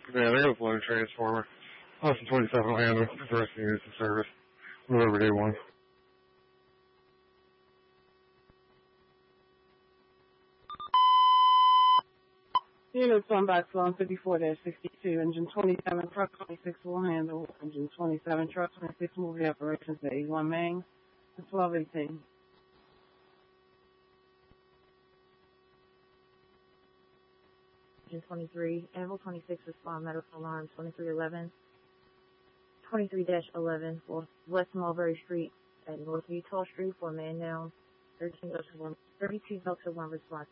Yeah, they got a flow transformer. Austin 27 will handle the rest of the units of service. Whatever day one. Units 1 by 54-62, engine 27, truck 26 will handle, engine 27, truck 26 moving operations to 81 Main, to 1218. Engine 23, Anvil 26 respond medical alarm 2311, 23-11 for West Mulberry Street at North Utah Street for man down, 32 Delta 1 response.